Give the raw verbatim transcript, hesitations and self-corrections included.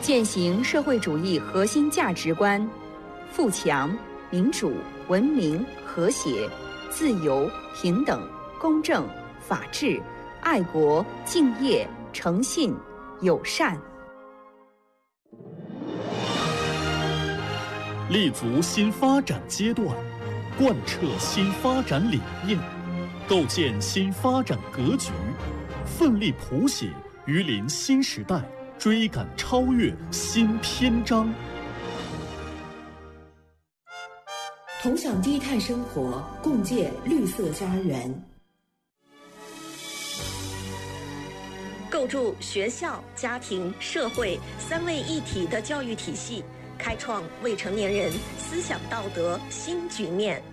践行社会主义核心价值观：富强、民主、文明、和谐、自由、平等、公正、法治、爱国、敬业、诚信、友善。 立足新发展阶段，贯彻新发展理念，构建新发展格局，奋力谱写榆林新时代，追赶超越新篇章。 同享低碳生活，共建绿色家园。 构筑学校、家庭、社会三位一体的教育体系，开创未成年人思想道德新局面。